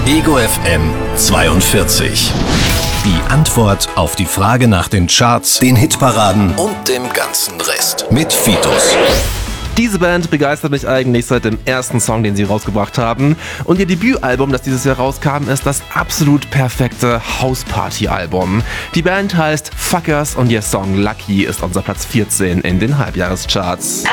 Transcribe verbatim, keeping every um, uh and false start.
Ego F M zweiundvierzig. Die Antwort auf die Frage nach den Charts, den Hitparaden und dem ganzen Rest. Mit Fitus. Diese Band begeistert mich eigentlich seit dem ersten Song, den sie rausgebracht haben. Und ihr Debütalbum, das dieses Jahr rauskam, ist das absolut perfekte Hausparty-Album. Die Band heißt Fuckers und ihr Song Lucky ist unser Platz vierzehn in den Halbjahrescharts.